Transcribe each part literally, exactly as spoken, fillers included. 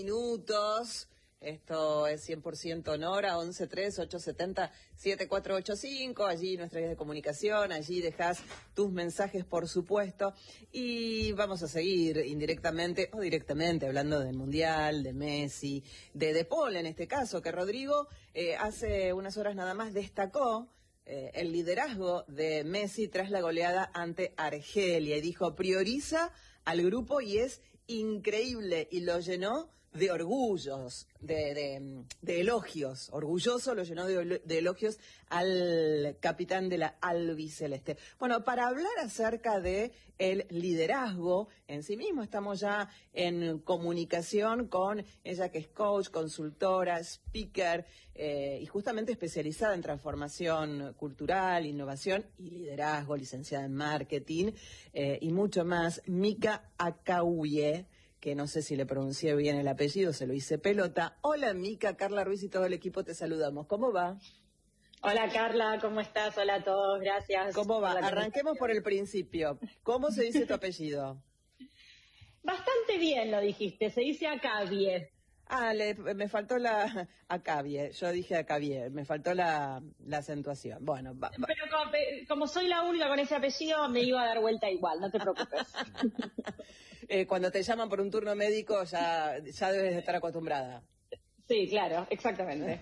Minutos. Esto es cien por ciento Nora, once tres ocho siete cero siete cuatro ocho cinco, allí nuestra guía de comunicación, allí dejas tus mensajes, por supuesto, y vamos a seguir indirectamente o directamente hablando del Mundial, de Messi, de De Paul en este caso, que Rodrigo eh, hace unas horas nada más destacó eh, el liderazgo de Messi tras la goleada ante Argelia y dijo, prioriza al grupo y es increíble, y lo llenó de orgullos, de, de, de elogios, orgulloso lo llenó de, de elogios al capitán de la albiceleste. Bueno, para hablar acerca de el liderazgo en sí mismo, estamos ya en comunicación con ella que es coach, consultora, speaker eh, y justamente especializada en transformación cultural, innovación y liderazgo, licenciada en marketing eh, y mucho más, Mika Akauye, que no sé si le pronuncié bien el apellido, se lo hice pelota. Hola, Mika, Carla Ruiz y todo el equipo te saludamos. ¿Cómo va? Hola, Carla, ¿cómo estás? Hola a todos, gracias. ¿Cómo va? Arranquemos por el principio. ¿Cómo se dice tu apellido? Bastante bien lo dijiste, se dice Akavie. Ah, le, me faltó la Akavie, yo dije Akavie, me faltó la, la acentuación. Bueno, va, va. Pero como, como soy la única con ese apellido, me iba a dar vuelta igual, no te preocupes. eh, cuando te llaman por un turno médico ya, ya debes estar acostumbrada. Sí, claro, exactamente.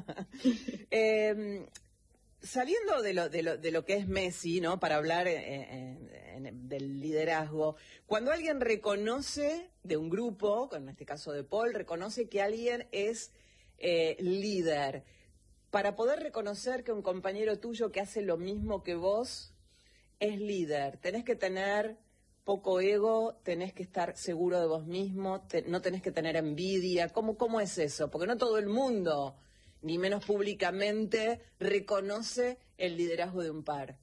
eh, saliendo de lo, de, lo, de lo que es Messi, ¿no? Para hablar en, en, en, del liderazgo, cuando alguien reconoce de un grupo, en este caso de Paul, reconoce que alguien es eh, líder, para poder reconocer que un compañero tuyo que hace lo mismo que vos es líder, tenés que tener poco ego, tenés que estar seguro de vos mismo, te, no tenés que tener envidia. ¿Cómo, cómo es eso? Porque no todo el mundo, ni menos públicamente, reconoce el liderazgo de un par.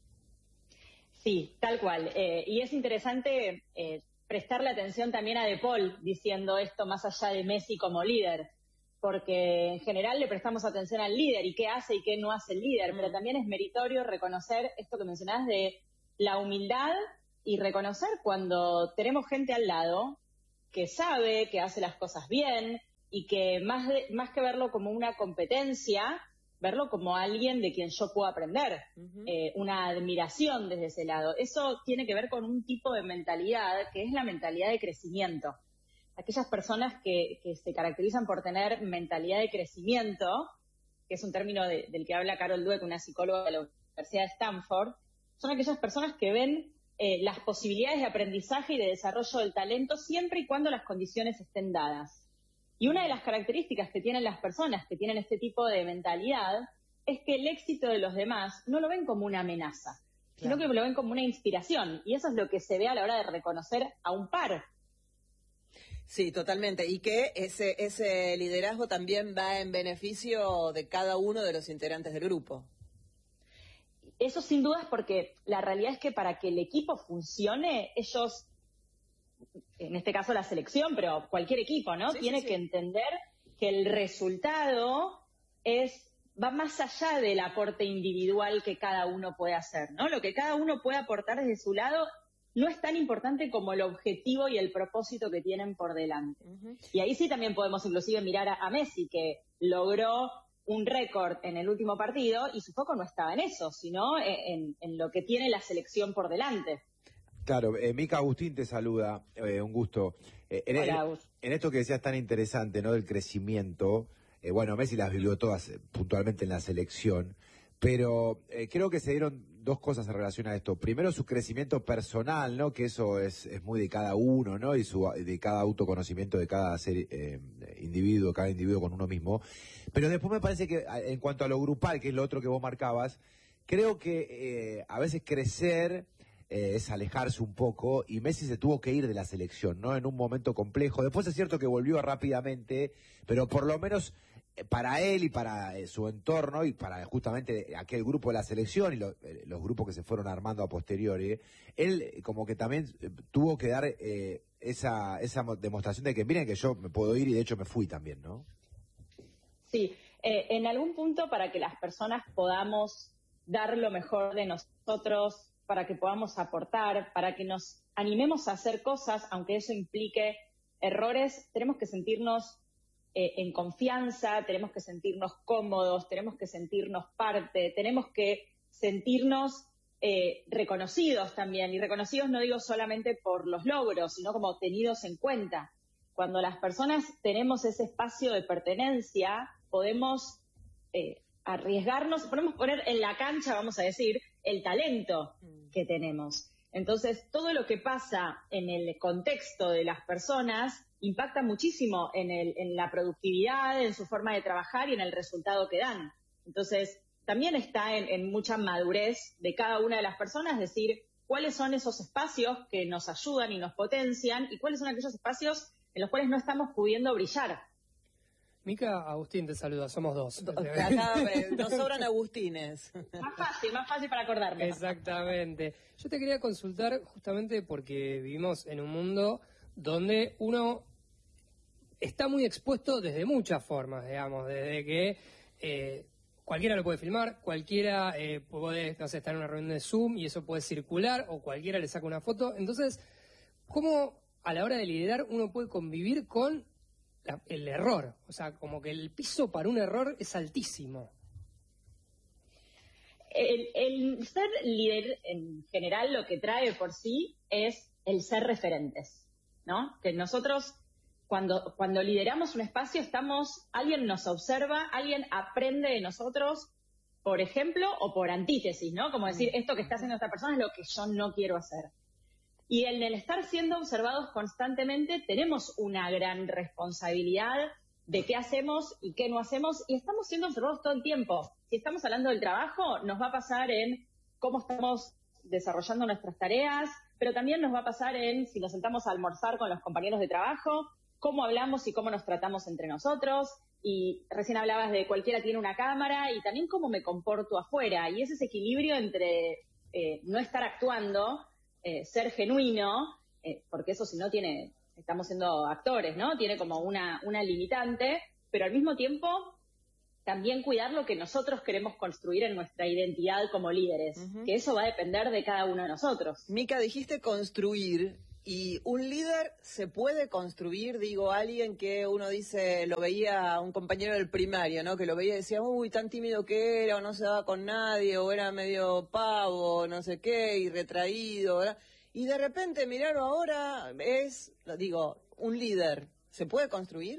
Sí, tal cual. Eh, y es interesante eh, prestarle atención también a De Paul diciendo esto más allá de Messi como líder, porque en general le prestamos atención al líder y qué hace y qué no hace el líder, mm. pero también es meritorio reconocer esto que mencionás de la humildad y reconocer cuando tenemos gente al lado que sabe, que hace las cosas bien y que más, de, más que verlo como una competencia, verlo como alguien de quien yo puedo aprender, uh-huh. eh, una admiración desde ese lado. Eso tiene que ver con un tipo de mentalidad que es la mentalidad de crecimiento. Aquellas personas que, que se caracterizan por tener mentalidad de crecimiento, que es un término de, del que habla Carol Dweck, una psicóloga de la Universidad de Stanford, son aquellas personas que ven eh, las posibilidades de aprendizaje y de desarrollo del talento siempre y cuando las condiciones estén dadas. Y una de las características que tienen las personas que tienen este tipo de mentalidad es que el éxito de los demás no lo ven como una amenaza, claro. sino que lo ven como una inspiración. Y eso es lo que se ve a la hora de reconocer a un par. Sí, totalmente. Y que ese, ese liderazgo también va en beneficio de cada uno de los integrantes del grupo. Eso sin dudas, porque la realidad es que para que el equipo funcione, ellos, en este caso la selección, pero cualquier equipo, ¿no? Sí, Tiene sí, sí. que entender que el resultado es va más allá del aporte individual que cada uno puede hacer, ¿no? Lo que cada uno puede aportar desde su lado no es tan importante como el objetivo y el propósito que tienen por delante. Uh-huh. Y ahí sí también podemos inclusive mirar a, a Messi, que logró un récord en el último partido y su foco no estaba en eso, sino en, en lo que tiene la selección por delante. Claro, eh, Mika, Agustín te saluda, eh, un gusto. Eh, en, Hola, en, en esto que decías tan interesante, ¿no? Del crecimiento, eh, bueno, Messi las vivió todas eh, puntualmente en la selección, pero eh, creo que se dieron dos cosas en relación a esto. Primero, su crecimiento personal, ¿no? Que eso es, es muy de cada uno, ¿no? Y su, de cada autoconocimiento de cada ser, eh, individuo, cada individuo con uno mismo. Pero después me parece que en cuanto a lo grupal, que es lo otro que vos marcabas, creo que eh, a veces crecer eh, es alejarse un poco, y Messi se tuvo que ir de la selección, ¿no? En un momento complejo. Después es cierto que volvió rápidamente, pero por lo menos para él y para eh, su entorno y para justamente aquel grupo de la selección y lo, eh, los grupos que se fueron armando a posteriori, él eh, como que también eh, tuvo que dar eh, esa, esa demostración de que miren que yo me puedo ir, y de hecho me fui también, ¿no? Sí, eh, en algún punto para que las personas podamos dar lo mejor de nosotros, para que podamos aportar, para que nos animemos a hacer cosas, aunque eso implique errores, tenemos que sentirnos eh, en confianza, tenemos que sentirnos cómodos, tenemos que sentirnos parte, tenemos que sentirnos eh, reconocidos también. Y reconocidos no digo solamente por los logros, sino como tenidos en cuenta. Cuando las personas tenemos ese espacio de pertenencia, podemos eh, arriesgarnos, podemos poner en la cancha, vamos a decir, el talento que tenemos. Entonces, todo lo que pasa en el contexto de las personas impacta muchísimo en, el, en la productividad, en su forma de trabajar y en el resultado que dan. Entonces, también está en, en mucha madurez de cada una de las personas decir cuáles son esos espacios que nos ayudan y nos potencian y cuáles son aquellos espacios en los cuales no estamos pudiendo brillar. Mica, Agustín te saluda, somos dos. Acá nos sobran Agustines. Más fácil, más fácil para acordarme. Exactamente. Yo te quería consultar justamente porque vivimos en un mundo donde uno está muy expuesto desde muchas formas, digamos, desde que eh, cualquiera lo puede filmar, cualquiera eh, puede, no sé, estar en una reunión de Zoom y eso puede circular, o cualquiera le saca una foto. Entonces, ¿cómo a la hora de liderar uno puede convivir con la, el error? O sea, como que el piso para un error es altísimo. El, el ser líder en general lo que trae por sí es el ser referentes, ¿no? Que nosotros cuando, cuando lideramos un espacio estamos, alguien nos observa, alguien aprende de nosotros, por ejemplo, o por antítesis, ¿no? Como decir, esto que está haciendo esta persona es lo que yo no quiero hacer. Y en el estar siendo observados constantemente tenemos una gran responsabilidad de qué hacemos y qué no hacemos, y estamos siendo observados todo el tiempo. Si estamos hablando del trabajo, nos va a pasar en cómo estamos desarrollando nuestras tareas, pero también nos va a pasar en si nos sentamos a almorzar con los compañeros de trabajo, cómo hablamos y cómo nos tratamos entre nosotros. Y recién hablabas de cualquiera tiene una cámara, y también cómo me comporto afuera. Y es ese equilibrio entre eh, no estar actuando, eh, ser genuino, eh, porque eso si no tiene... estamos siendo actores, ¿no? Tiene como una, una limitante, pero al mismo tiempo también cuidar lo que nosotros queremos construir en nuestra identidad como líderes, uh-huh. que eso va a depender de cada uno de nosotros. Mica, dijiste construir, y un líder se puede construir, digo, alguien que uno dice, lo veía a un compañero del primario, ¿no? Que lo veía y decía, uy, tan tímido que era, o no se daba con nadie, o era medio pavo, no sé qué, y retraído, ¿verdad? Y de repente, mirarlo ahora, es, digo, un líder. ¿Se puede construir?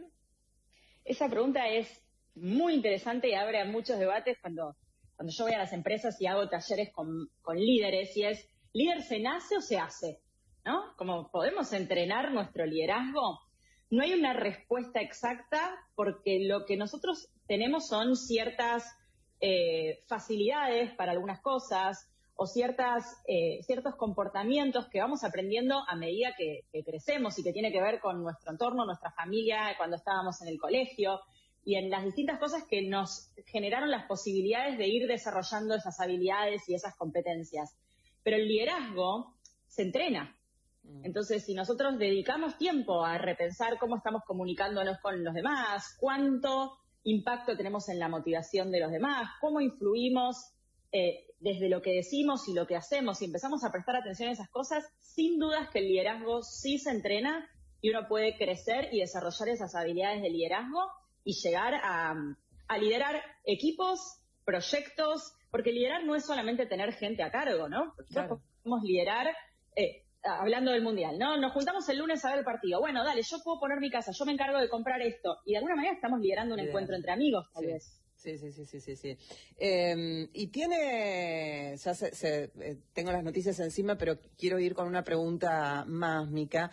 Esa pregunta es muy interesante y abre a muchos debates cuando, cuando yo voy a las empresas y hago talleres con, con líderes, y es, ¿líder se nace o se hace? ¿No? Como podemos entrenar nuestro liderazgo. No hay una respuesta exacta porque lo que nosotros tenemos son ciertas eh, facilidades para algunas cosas, o ciertas, eh, ciertos comportamientos que vamos aprendiendo a medida que, que crecemos y que tiene que ver con nuestro entorno, nuestra familia, cuando estábamos en el colegio, y en las distintas cosas que nos generaron las posibilidades de ir desarrollando esas habilidades y esas competencias. Pero el liderazgo se entrena. Entonces, si nosotros dedicamos tiempo a repensar cómo estamos comunicándonos con los demás, cuánto impacto tenemos en la motivación de los demás, cómo influimos eh, desde lo que decimos y lo que hacemos, y empezamos a prestar atención a esas cosas, sin dudas que el liderazgo sí se entrena y uno puede crecer y desarrollar esas habilidades de liderazgo y llegar a, a liderar equipos, proyectos, porque liderar no es solamente tener gente a cargo, ¿no? Nosotros claro. podemos liderar, eh, hablando del Mundial, ¿no? Nos juntamos el lunes a ver el partido. Bueno, dale, yo puedo poner mi casa, yo me encargo de comprar esto. Y de alguna manera estamos liderando un Liderar. encuentro entre amigos, tal sí. vez. Sí, sí, sí, sí, sí, sí. Eh, y tiene, ya se, se, eh, tengo las noticias encima, pero quiero ir con una pregunta más, Mica.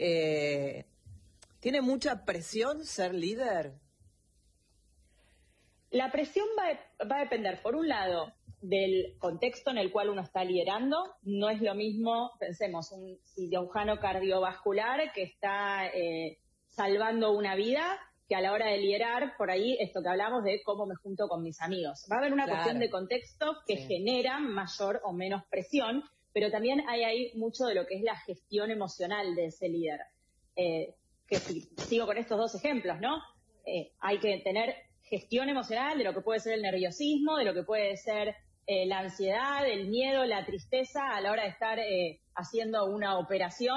Eh, ¿Tiene mucha presión ser líder? La presión va, de, va a depender, por un lado, del contexto en el cual uno está liderando. No es lo mismo, pensemos, un cirujano cardiovascular que está eh, salvando una vida, que a la hora de liderar, por ahí, esto que hablamos de cómo me junto con mis amigos. Va a haber una claro. cuestión de contexto que sí. genera mayor o menos presión, pero también hay ahí mucho de lo que es la gestión emocional de ese líder. Eh, que si, sigo con estos dos ejemplos, ¿no? Eh, hay que tener gestión emocional de lo que puede ser el nerviosismo, de lo que puede ser eh, la ansiedad, el miedo, la tristeza a la hora de estar eh, haciendo una operación,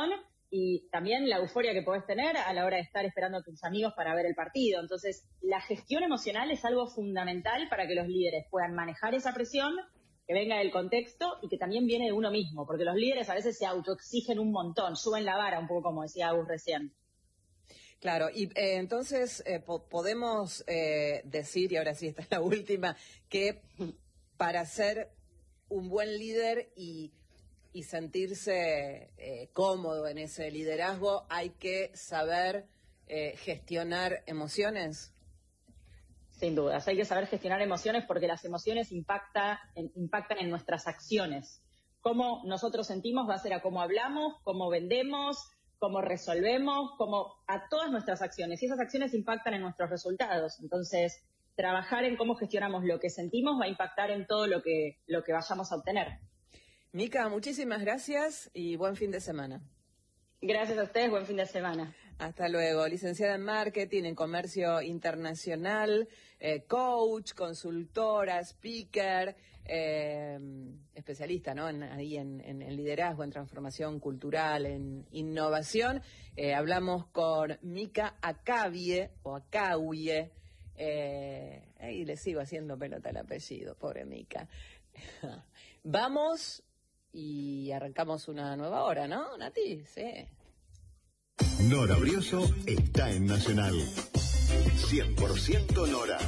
y también la euforia que podés tener a la hora de estar esperando a tus amigos para ver el partido. Entonces, la gestión emocional es algo fundamental para que los líderes puedan manejar esa presión que venga del contexto y que también viene de uno mismo, porque los líderes a veces se autoexigen un montón, suben la vara, un poco como decía Agus recién. Claro, y eh, entonces eh, po podemos eh, decir, y ahora sí esta es la última, que para ser un buen líder y, y sentirse eh, cómodo en ese liderazgo hay que saber eh, gestionar emociones. Sin dudas, hay que saber gestionar emociones porque las emociones impacta, en, impactan en nuestras acciones. Cómo nosotros sentimos va a ser a cómo hablamos, cómo vendemos, cómo resolvemos, cómo a todas nuestras acciones. Y esas acciones impactan en nuestros resultados. Entonces, trabajar en cómo gestionamos lo que sentimos va a impactar en todo lo que, lo que vayamos a obtener. Mica, muchísimas gracias y buen fin de semana. Gracias a ustedes, buen fin de semana. Hasta luego. Licenciada en Marketing, en Comercio Internacional, eh, coach, consultora, speaker, eh, especialista, ¿no? En, ahí en, en, en liderazgo, en transformación cultural, en innovación. Eh, hablamos con Mica Acabie, o Acauye, eh, y le sigo haciendo pelota el apellido, pobre Mica. Vamos y arrancamos una nueva hora, ¿no, Nati? Sí. Nora Brioso está en Nacional. cien por ciento Nora.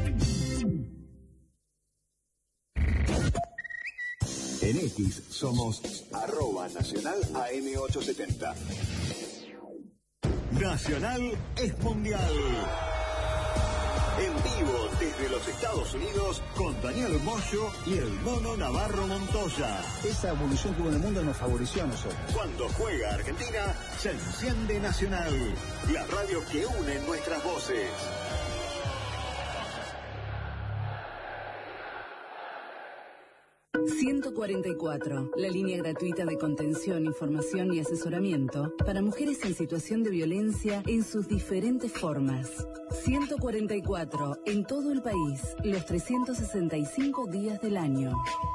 En X somos arroba nacional A M ochocientos setenta. Nacional es mundial. En vivo desde los Estados Unidos con Daniel Moyo y el Mono Navarro Montoya. Esa evolución que hubo en el mundo nos favoreció a nosotros. Cuando juega Argentina, se enciende Nacional, la radio que une nuestras voces. ciento cuarenta y cuatro, la línea gratuita de contención, información y asesoramiento para mujeres en situación de violencia en sus diferentes formas. ciento cuarenta y cuatro, en todo el país, los trescientos sesenta y cinco días del año.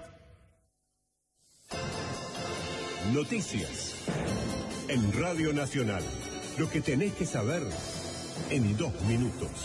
Noticias. En Radio Nacional. Lo que tenés que saber en dos minutos.